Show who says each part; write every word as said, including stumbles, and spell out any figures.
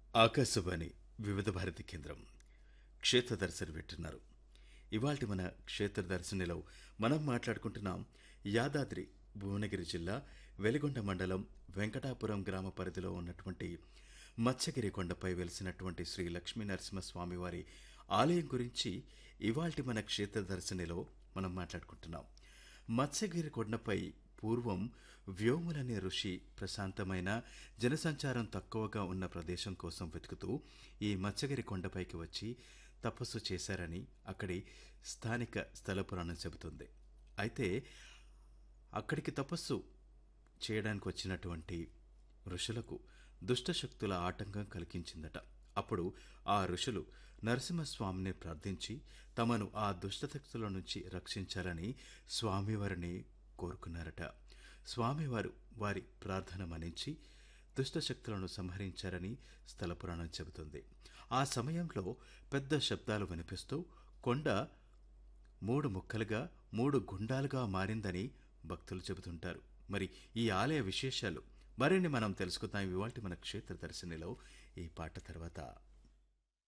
Speaker 1: ఆకాశవాణి వివిధ భారతి కేంద్రం క్షేత్ర దర్శనం వింటున్నారు. ఇవాల్టి మన క్షేత్ర దర్శనిలో మనం మాట్లాడుకుంటున్నాం యాదాద్రి భువనగిరి జిల్లా వెలిగొండ మండలం వెంకటాపురం గ్రామ పరిధిలో ఉన్నటువంటి మత్స్యగిరి కొండపై వెలిసినటువంటి శ్రీ లక్ష్మీ నరసింహస్వామి వారి ఆలయం గురించి ఇవాల్టి మన క్షేత్ర దర్శనిలో మనం మాట్లాడుకుంటున్నాం. మత్స్యగిరి కొండపై పూర్వం వ్యోములనే ఋషి ప్రశాంతమైన జనసంచారం తక్కువగా ఉన్న ప్రదేశం కోసం వెతుకుతూ ఈ మత్స్యగిరి కొండపైకి వచ్చి తపస్సు చేశారని అక్కడి స్థానిక స్థల పురాణం చెబుతుంది. అయితే అక్కడికి తపస్సు చేయడానికి వచ్చినటువంటి ఋషులకు దుష్టశక్తుల ఆటంకం కలిగించిందట. అప్పుడు ఆ ఋషులు నరసింహస్వామిని ప్రార్థించి తమను ఆ దుష్టశక్తుల నుంచి రక్షించాలని స్వామివారిని కోరుకున్నారట. స్వామివారు వారి ప్రార్థన మన్నించి దుష్టశక్తులను సంహరించారని స్థల పురాణం చెబుతుంది. ఆ సమయంలో పెద్ద శబ్దాలు వినిపిస్తూ కొండ మూడు ముక్కలుగా మూడు గుండాలుగా మారిందని భక్తులు చెబుతుంటారు. మరి ఈ ఆలయ విశేషాలు మరిన్ని మనం తెలుసుకుందాం ఇవాల్టి మన క్షేత్ర దర్శనిలో ఈ పాట తర్వాత.